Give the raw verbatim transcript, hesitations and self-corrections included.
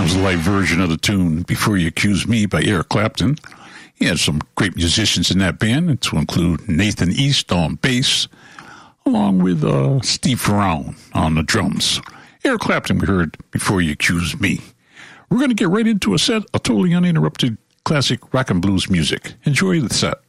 was a live version of the tune Before You Accuse Me by Eric Clapton. He had some great musicians in that band, to include Nathan East on bass, along with uh, Steve Ferrone on the drums. Eric Clapton we heard Before You Accuse Me. We're going to get right into a set of totally uninterrupted classic rock and blues music. Enjoy the set.